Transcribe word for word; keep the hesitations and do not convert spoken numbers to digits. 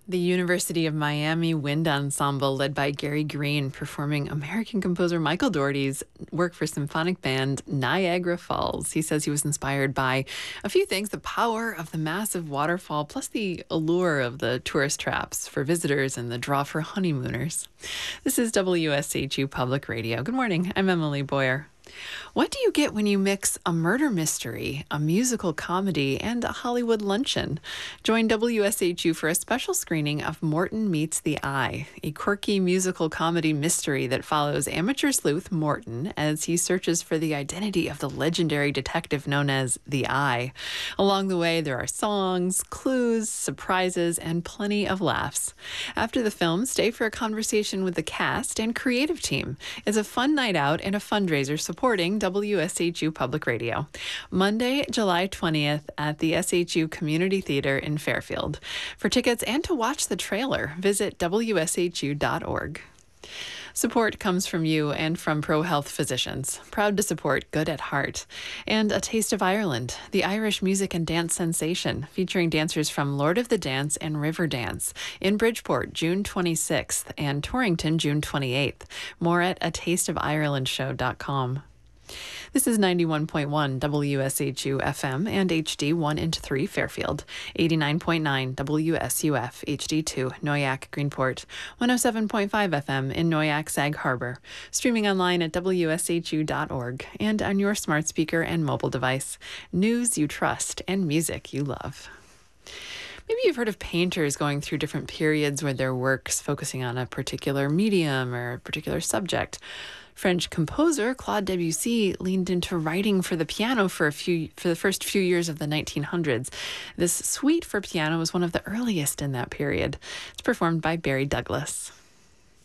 The University of Miami Wind Ensemble, led by Gary Green, performing American composer Michael Dougherty's work for symphonic band Niagara Falls. He says he was inspired by a few things: the power of the massive waterfall, plus the allure of the tourist traps for visitors and the draw for honeymooners. This is W S H U Public Radio. Good morning. I'm Emily Boyer. What do you get when you mix a murder mystery, a musical comedy, and a Hollywood luncheon? Join W S H U for a special screening of Morton Meets the Eye, a quirky musical comedy mystery that follows amateur sleuth Morton as he searches for the identity of the legendary detective known as the Eye. Along the way, there are songs, clues, surprises, and plenty of laughs. After the film, stay for a conversation with the cast and creative team. It's a fun night out and a fundraiser supporting W S H U Public Radio. Monday, July twentieth at the S H U Community Theater in Fairfield. For tickets and to watch the trailer, visit W S H U dot org. Support comes from you and from ProHealth Physicians, proud to support Good at Heart. And A Taste of Ireland, the Irish music and dance sensation, featuring dancers from Lord of the Dance and Riverdance in Bridgeport, June twenty-sixth, and Torrington, June twenty-eighth. More at a taste of ireland show dot com. This is ninety-one point one W S H U F M and H D one and three Fairfield, eighty-nine point nine W S U F H D two Noyac Greenport, one oh seven point five F M in Noyac Sag Harbor, streaming online at W S H U dot org and on your smart speaker and mobile device. News you trust and music you love. Maybe you've heard of painters going through different periods where their works focusing on a particular medium or a particular subject. French composer Claude Debussy leaned into writing for the piano for a few for the first few years of the nineteen hundreds. This suite for piano was one of the earliest in that period. It's performed by Barry Douglas.